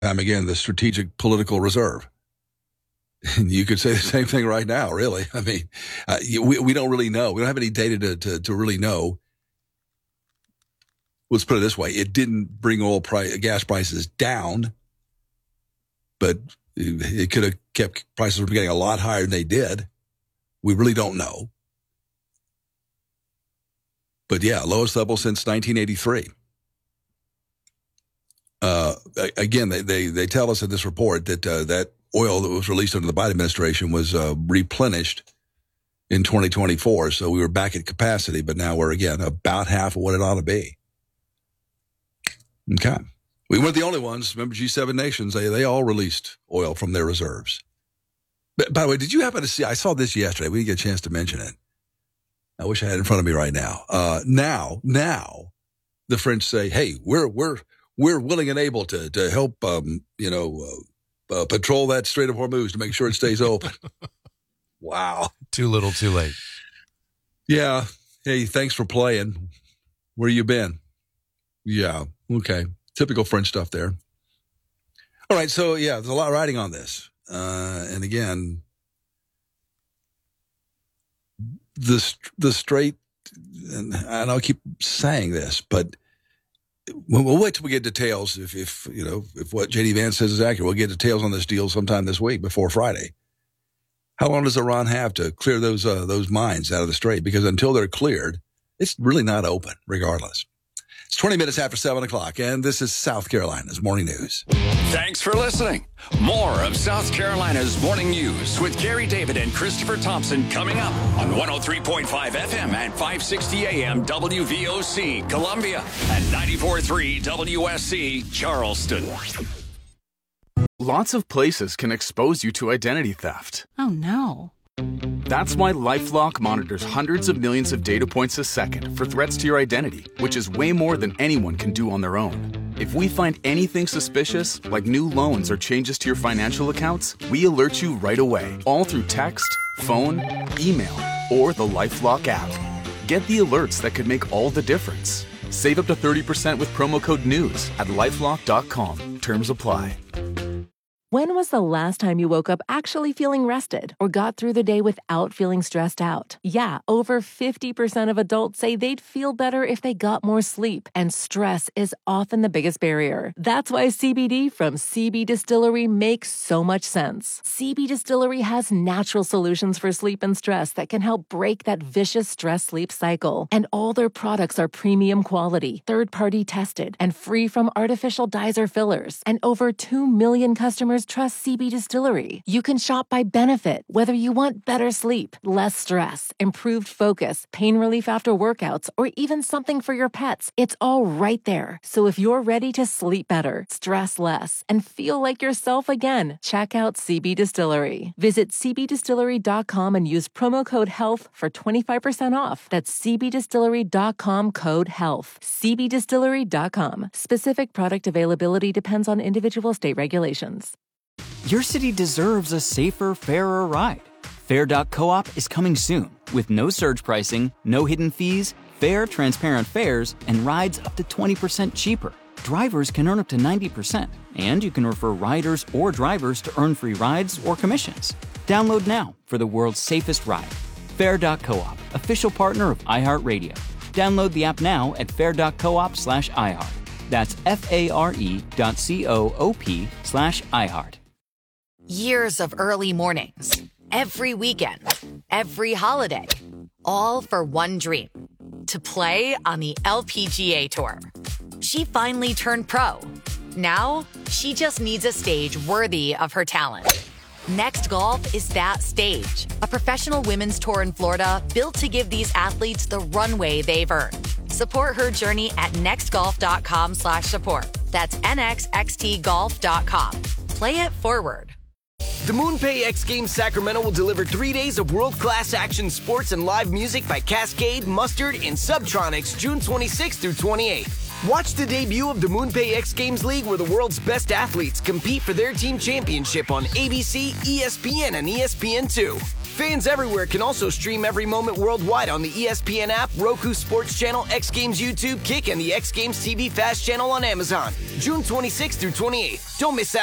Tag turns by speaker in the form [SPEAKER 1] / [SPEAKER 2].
[SPEAKER 1] time again, the strategic political reserve. And you could say the same thing right now, really. I mean, we don't really know. We don't have any data to really know. Let's put it this way. It didn't bring gas prices down, but it could have kept prices from getting a lot higher than they did. We really don't know. But yeah, lowest level since 1983. Again, they tell us in this report that that oil that was released under the Biden administration was replenished in 2024. So we were back at capacity, but now we're, again, about half of what it ought to be. Okay. We weren't the only ones. Remember, G7 nations, they all released oil from their reserves. But, by the way, did you happen to see, I saw this yesterday. We didn't get a chance to mention it. I wish I had it in front of me right now. Now, the French say, hey, we're willing and able to help, patrol that Strait of Hormuz to make sure it stays open. Wow.
[SPEAKER 2] Too little, too late.
[SPEAKER 1] Yeah. Hey, thanks for playing. Where you been? Yeah. Okay. Typical French stuff there. All right. So, yeah, there's a lot riding on this. And again, the Strait, and I'll keep saying this, but we'll wait till we get details. If what J.D. Vance says is accurate, we'll get details on this deal sometime this week before Friday. How long does Iran have to clear those mines out of the Strait? Because until they're cleared, it's really not open, regardless. It's 20 minutes after 7 o'clock, and this is South Carolina's Morning News.
[SPEAKER 3] Thanks for listening. More of South Carolina's Morning News with Gary David and Christopher Thompson coming up on 103.5 FM and 560 AM WVOC Columbia and 94.3 WSC Charleston.
[SPEAKER 4] Lots of places can expose you to identity theft.
[SPEAKER 5] Oh, no.
[SPEAKER 4] That's why LifeLock monitors hundreds of millions of data points a second for threats to your identity, which is way more than anyone can do on their own. If we find anything suspicious, like new loans or changes to your financial accounts, we alert you right away, all through text, phone, email, or the LifeLock app. Get the alerts that could make all the difference. Save up to 30% with promo code NEWS at LifeLock.com. Terms apply.
[SPEAKER 6] When was the last time you woke up actually feeling rested or got through the day without feeling stressed out? Yeah, over 50% of adults say they'd feel better if they got more sleep, and stress is often the biggest barrier. That's why CBD from CB Distillery makes so much sense. CB Distillery has natural solutions for sleep and stress that can help break that vicious stress-sleep cycle. And all their products are premium quality, third-party tested, and free from artificial dyes or fillers. And over 2 million customers trust CB Distillery. You can shop by benefit, whether you want better sleep, less stress, improved focus, pain relief after workouts, or even something for your pets. It's all right there. So if you're ready to sleep better, stress less, and feel like yourself again, check out CB Distillery. Visit cbdistillery.com and use promo code HEALTH for 25% off. That's cbdistillery.com code HEALTH. cbdistillery.com. Specific product availability depends on individual state regulations.
[SPEAKER 7] Your city deserves a safer, fairer ride. Fair.coop is coming soon with no surge pricing, no hidden fees, fair, transparent fares, and rides up to 20% cheaper. Drivers can earn up to 90%, and you can refer riders or drivers to earn free rides or commissions. Download now for the world's safest ride. Fair.coop, official partner of iHeartRadio. Download the app now at fair.coop/iHeart. That's FARE.coop/iHeart.
[SPEAKER 8] Years of early mornings, every weekend, every holiday, all for one dream, to play on the LPGA Tour. She finally turned pro. Now, she just needs a stage worthy of her talent. Next Golf is that stage, a professional women's tour in Florida built to give these athletes the runway they've earned. Support her journey at nextgolf.com/support. That's nxxtgolf.com. Play it forward.
[SPEAKER 9] The MoonPay X Games Sacramento will deliver 3 days of world-class action sports and live music by Cascade, Mustard, and Subtronics June 26th through 28th. Watch the debut of the MoonPay X Games League, where the world's best athletes compete for their team championship on ABC, ESPN, and ESPN2. Fans everywhere can also stream every moment worldwide on the ESPN app, Roku Sports Channel, X Games YouTube, Kick, and the X Games TV Fast channel on Amazon. June 26th through 28th. Don't miss out.